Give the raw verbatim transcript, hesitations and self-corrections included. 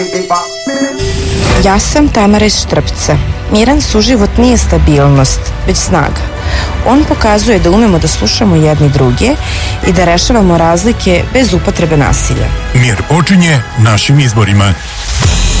Ja sam Tamara iz Štrpca. Miran suživot nije stabilnost, već snaga. On pokazuje da umemo da slušamo jedni druge i da rešavamo razlike bez upotrebe nasilja. Mir počinje našim izborima.